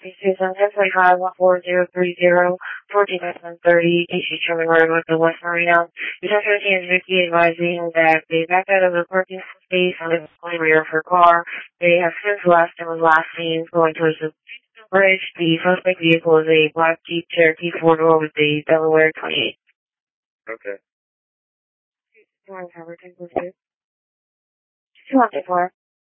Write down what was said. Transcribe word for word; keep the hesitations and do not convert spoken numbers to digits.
Susan, ten twenty-five, one four zero three zero, fourteen thirty, H H Sherman Road with the West Marina. Detective is Vicky advising that they backed out of the parking space on the rear of her car. They have since left and was last seen going towards the bridge. The suspect vehicle is a black Jeep Cherokee four-door with a Delaware twenty-eight. Okay. two one four.